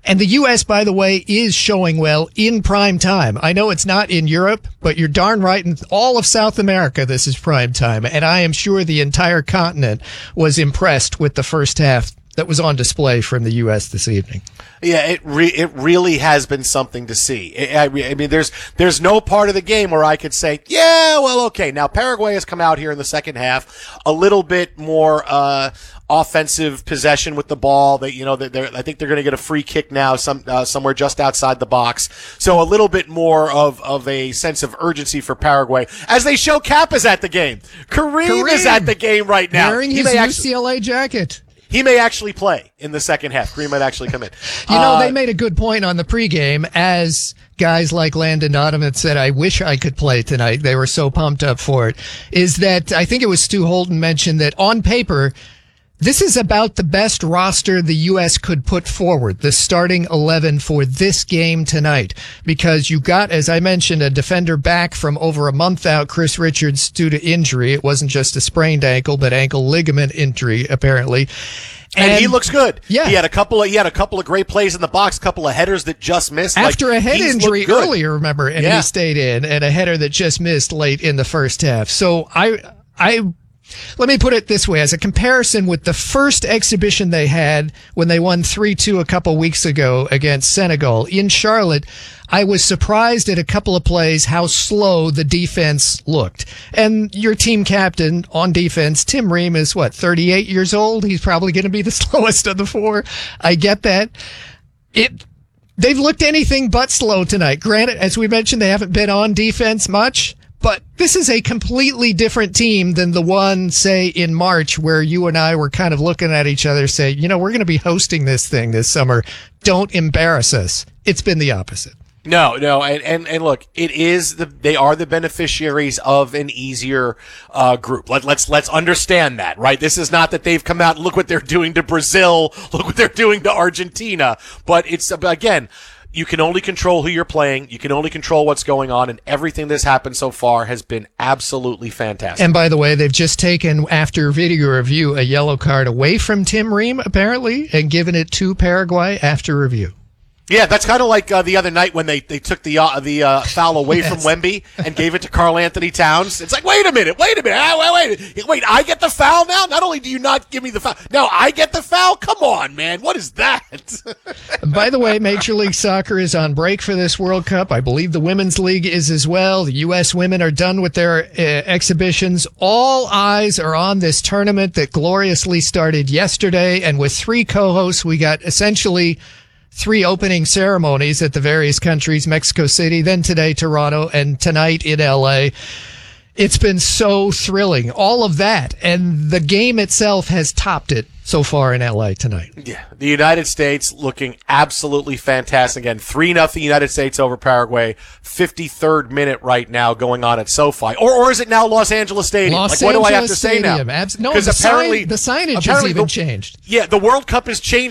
And the U.S., by the way, is showing well in prime time. I know it's not in Europe, but you're darn right. In all of South America, this is prime time. And I am sure the entire continent was impressed with the first half that was on display from the U.S. this evening. Yeah, it really has been something to see. I mean, there's no part of the game where I could say, yeah, well, okay. Now, Paraguay has come out here in the second half a little bit more offensive possession with the ball. I think they're going to get a free kick now somewhere just outside the box. So a little bit more of a sense of urgency for Paraguay as they show Kappa's at the game. Kareem is at the game right now. Wearing his UCLA jacket. He may actually play in the second half. Kareem might actually come in. They made a good point on the pregame, as guys like Landon Donovan said, I wish I could play tonight. They were so pumped up for it. Is that I think it was Stu Holden mentioned that on paper, this is about the best roster the U.S. could put forward, the starting 11 for this game tonight, because you got, as I mentioned, a defender back from over a month out, Chris Richards, due to injury. It wasn't just a sprained ankle, but ankle ligament injury, apparently. And he looks good. Yeah. He had a couple of great plays in the box, a couple of headers that just missed. After a head injury earlier, remember, and he stayed in, and a header that just missed late in the first half. So let me put it this way. As a comparison with the first exhibition they had when they won 3-2 a couple weeks ago against Senegal in Charlotte, I was surprised at a couple of plays how slow the defense looked. And your team captain on defense, Tim Ream, is 38 years old? He's probably going to be the slowest of the four. I get that. They've looked anything but slow tonight. Granted, as we mentioned, they haven't been on defense much. But this is a completely different team than the one, say, in March, where you and I were kind of looking at each other saying, we're going to be hosting this thing this summer. Don't embarrass us. It's been the opposite. No, and look, they are the beneficiaries of an easier group. Let's understand that, right? This is not that they've come out and look what they're doing to Brazil, look what they're doing to Argentina, but it's, again, you can only control who you're playing. You can only control what's going on, and everything that's happened so far has been absolutely fantastic. And by the way, they've just taken, after video review, a yellow card away from Tim Ream, apparently, and given it to Paraguay after review. Yeah, that's kind of like the other night when they took the foul away from Wemby and gave it to Karl Anthony Towns. It's like, wait a minute, wait, I get the foul now? Not only do you not give me the foul, now I get the foul? Come on, man, what is that? By the way, Major League Soccer is on break for this World Cup. I believe the Women's League is as well. The U.S. women are done with their exhibitions. All eyes are on this tournament that gloriously started yesterday, and with three co-hosts, we got essentially 3 opening ceremonies at the various countries, Mexico City, then today Toronto, and tonight in LA. It's been so thrilling, all of that, and the game itself has topped it so far in LA tonight. Yeah, the United States looking absolutely fantastic. Again, 3-0 United States over Paraguay. 53rd minute right now going on at SoFi. Or is it now Los Angeles Stadium? What do I have to say now? No, the signage has even changed. Yeah, the World Cup has changed